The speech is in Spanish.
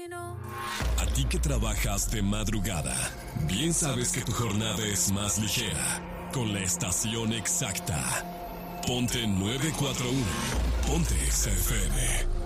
A ti que trabajas de madrugada, bien sabes que tu jornada es más ligera, con la estación exacta. Ponte 941, Ponte XFM.